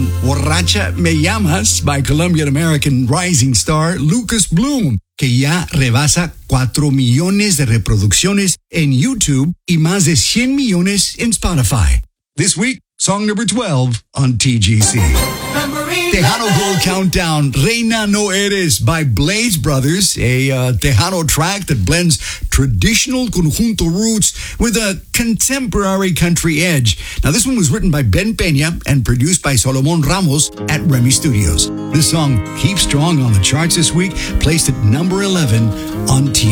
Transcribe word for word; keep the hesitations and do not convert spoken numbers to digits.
song Borracha Me Llamas by Colombian-American rising star Lucas Bloom, que ya rebasa cuatro millones de reproducciones en YouTube y más de cien millones en Spotify. This week, song number twelve on T G C. Tejano Gold Countdown, Reina No Eres by Blaze Brothers, a uh, Tejano track that blends traditional conjunto roots with a contemporary country edge. Now, this one was written by Ben Peña and produced by Solomon Ramos at Remy Studios. This song keeps strong on the charts this week, placed at number eleven on T V.